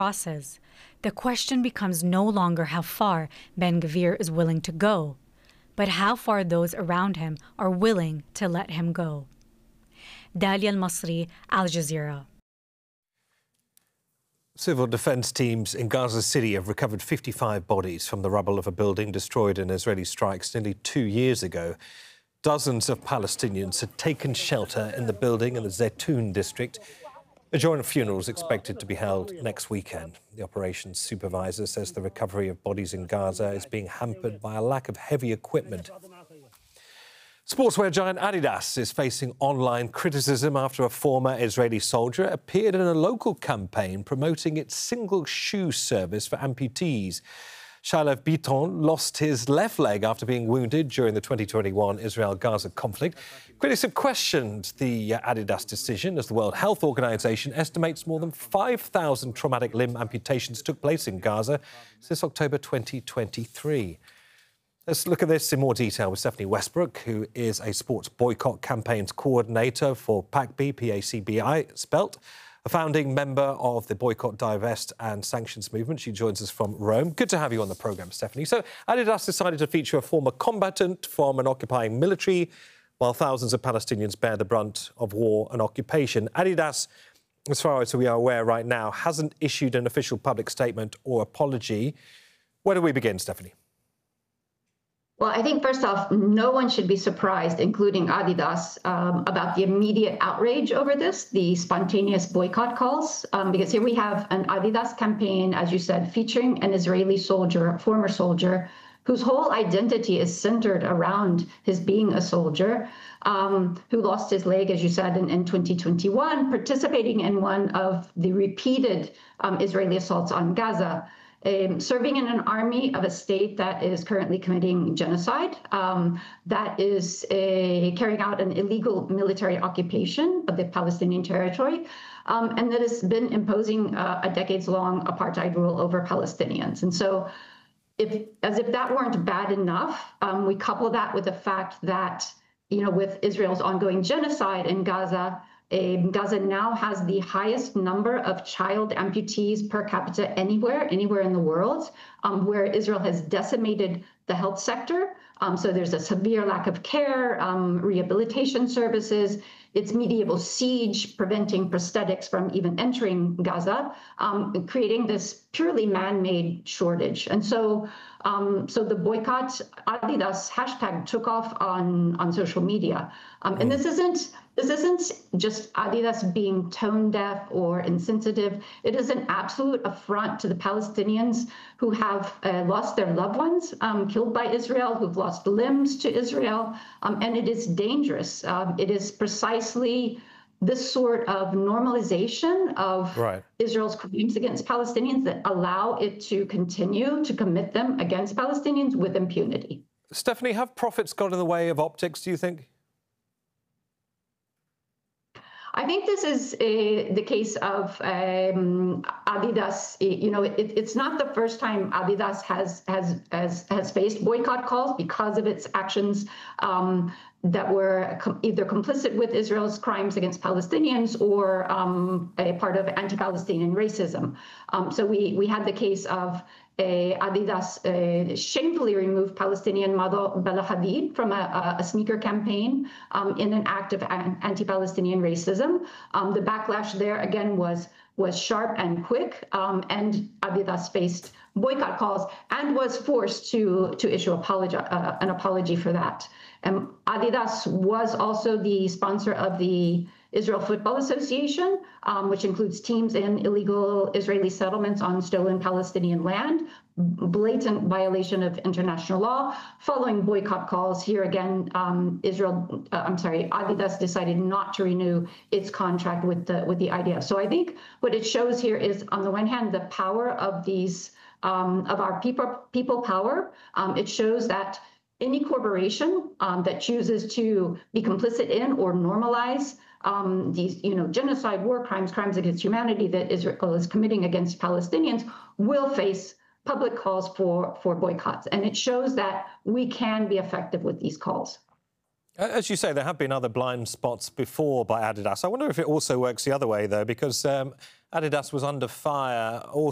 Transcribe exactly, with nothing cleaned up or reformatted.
crosses. The question becomes no longer how far Ben-Gvir is willing to go, but how far those around him are willing to let him go. Dalia Al-Masri, Al Jazeera. Civil defense teams in Gaza City have recovered fifty-five bodies from the rubble of a building destroyed in Israeli strikes nearly two years ago. Dozens of Palestinians had taken shelter in the building in the Zaytoun district. A joint funeral is expected to be held next weekend. The operations supervisor says the recovery of bodies in Gaza is being hampered by a lack of heavy equipment. Sportswear giant Adidas is facing online criticism after a former Israeli soldier appeared in a local campaign promoting its single shoe service for amputees. Shalev Biton lost his left leg after being wounded during the twenty twenty-one Israel-Gaza conflict. Critics have questioned the Adidas decision as the World Health Organization estimates more than five thousand traumatic limb amputations took place in Gaza since October twenty twenty-three. Let's look at this in more detail with Stephanie Westbrook, who is a sports boycott campaigns coordinator for PACBI, P A C B I, spelt, a founding member of the Boycott, Divest and Sanctions movement. She joins us from Rome. Good to have you on the programme, Stephanie. So Adidas decided to feature a former combatant from an occupying military, while thousands of Palestinians bear the brunt of war and occupation. Adidas, as far as we are aware right now, hasn't issued an official public statement or apology. Where do we begin, Stephanie? Well, I think, first off, no one should be surprised, including Adidas, um, about the immediate outrage over this, the spontaneous boycott calls, um, because here we have an Adidas campaign, as you said, featuring an Israeli soldier, a former soldier, whose whole identity is centered around his being a soldier, um, who lost his leg, as you said, in, in twenty twenty-one, participating in one of the repeated um, Israeli assaults on Gaza. Um, serving in an army of a state that is currently committing genocide, um, that is uh, carrying out an illegal military occupation of the Palestinian territory, um, and that has been imposing uh, a decades-long apartheid rule over Palestinians. And so, if, as if that weren't bad enough, um, we couple that with the fact that, you know, with Israel's ongoing genocide in Gaza, Um, Gaza now has the highest number of child amputees per capita anywhere, anywhere in the world, um, where Israel has decimated the health sector. Um, so there's a severe lack of care, um, rehabilitation services. It's medieval siege, preventing prosthetics from even entering Gaza, um, creating this purely man-made shortage. And so, um, so the boycott Adidas hashtag took off on on social media, um, and this isn't. This isn't just Adidas being tone deaf or insensitive. It is an absolute affront to the Palestinians who have uh, lost their loved ones, um, killed by Israel, who've lost limbs to Israel, um, and it is dangerous. Um, it is precisely this sort of normalization of right. Israel's crimes against Palestinians that allow it to continue to commit them against Palestinians with impunity. Stephanie, have profits got in the way of optics, do you think? I think this is a, the case of um, Adidas. You know, it, it's not the first time Adidas has has has has faced boycott calls because of its actions um, that were com either complicit with Israel's crimes against Palestinians or um, a part of anti-Palestinian racism. Um, so we we had the case of Uh, Adidas uh, shamefully removed Palestinian model Bella Hadid from a, a sneaker campaign um, in an act of anti-Palestinian racism. Um, the backlash there, again, was was sharp and quick, um, and Adidas faced boycott calls and was forced to to issue apology, uh, an apology for that. And Adidas was also the sponsor of the Israel Football Association, um, which includes teams in illegal Israeli settlements on stolen Palestinian land, blatant violation of international law. Following boycott calls, here again, um, Israel, uh, I'm sorry, Adidas decided not to renew its contract with the with the I D F. So I think what it shows here is, on the one hand, the power of these um, of our people people power. Um, it shows that any corporation um, that chooses to be complicit in or normalize um, these, you know, genocide, war crimes, crimes against humanity that Israel is committing against Palestinians will face public calls for, for boycotts. And it shows that we can be effective with these calls. As you say, there have been other blind spots before by Adidas. I wonder if it also works the other way, though, because um, Adidas was under fire also